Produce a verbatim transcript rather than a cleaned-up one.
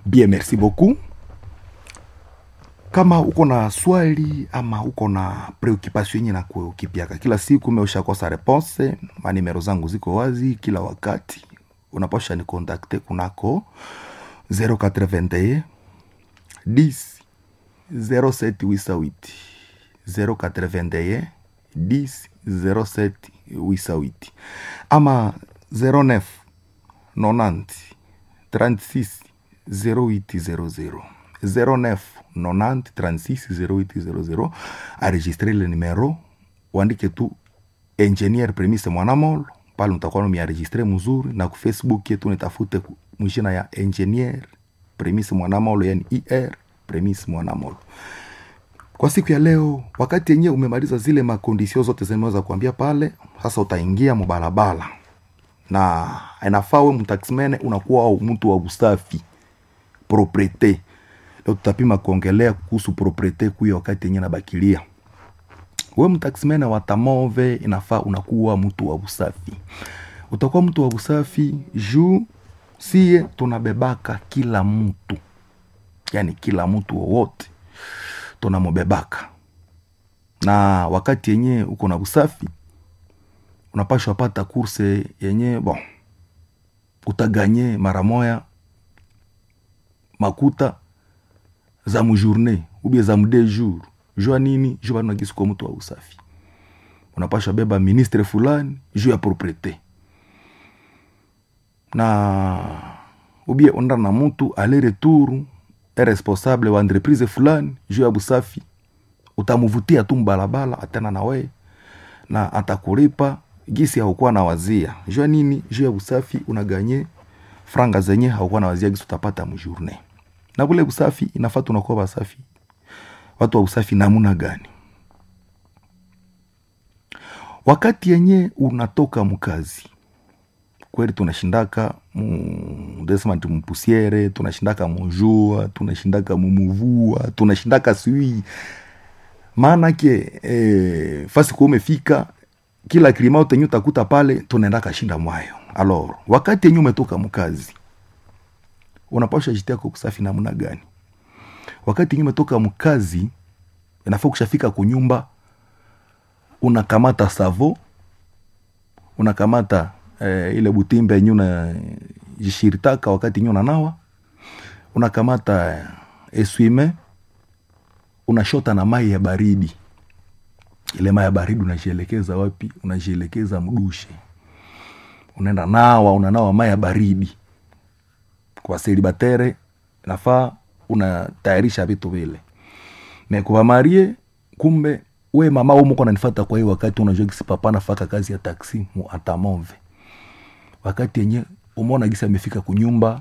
Bien, merci beaucoup. Kama uko na swali ama uko na preoccupation yenye na kukipiaka kila siku umeosha kosa response, manimero zangu ziko wazi kila wakati. Unaposha ni contacte kunako zero quatre vingt et un dix zero sept huit cent huit zero quatre vingt et un dix zero sept huit cent huit ama zero neuf quatre-vingt-dix trente-six zero huit zero zero zero neuf quatre-vingt-dix trente-six zero huit zero zero. Enregistrer le numéro, uandike tu Engineer Premise Mwanamolo, pale mtakuwa mmeregistre mzuri, na ku Facebook yetu nitafute mjina ya Engineer Premise Mwanamolo, yani E R Premise Mwanamolo. Kwa siku ya leo, wakati yenyewe umemaliza zile makondisio zote zimeweza kuambia pale, sasa utaingia mbalabala. Na inafaa wewe mtaximene unakuwa mtu wa usafi, propriete. Leo tutapima kuongelea kuhusu propriete kuyo wakati yenyewe nabakilia. Wewe mtaximene wa tamove inafaa unakuwa mtu wa usafi. Utakuwa mtu wa usafi juu siye tunabebaka kila mtu. Yani kila mtu wowote tunamobebaka. Na wakati yenyewe uko na usafi unapashwa pata kurse yenye bon utaganye mara moya makuta za mjournée ou bien za mde jour. Jua nini? Jua nagisi kwa mtu wa usafi. Unapashwa beba ministre fulani juu ya propriete. Na ou bien onda na mtu aller retour est responsable wa entreprise fulani juu ya usafi. Utamuvutia tu mbalabala atana na wewe na atakulipa gisi haukuwa na wazia. Jua nini? Juu ya usafi unaganye franga zenye haukuwa na wazia gisi utapata mjournée. Na kule usafi inafaa tunakuwa wasafi. Watu wa usafi namuna gani? Wakati yenye unatoka mkazi, kweli tunashindaka mdesema mpusiere, tunashindaka mjua, tunashindaka mumuvua, tunashindaka sui. Maana ke eh, fasi kwa umefika kila klima utenyu utakuta pale tunaendaka shinda mwayo. Alors, wakati yenye umetoka mkazi, unapaswa jitia kwa usafi namna gani? Wakati yenye umetoka mkazi, inafaa kushafika kunyumba, unakamata savo, unakamata eh, ile butimbe yenye una jishiritaka wakati yenye unanawa, unakamata eh, eswime, unashota na mai ya baridi. Ile mai ya baridi unajielekeza wapi? Unajielekeza mdushe. Unaenda nawa, unanawa mai ya baridi. Kwa celibatere nafaa unatayarisha vitu vile. Na kwa marie kumbe we mama umo kwa nanifuata kwa hiyo wakati unajua kisi papa nafaka kazi ya taksi mu atamove. Wakati yenye umeona gisi amefika kunyumba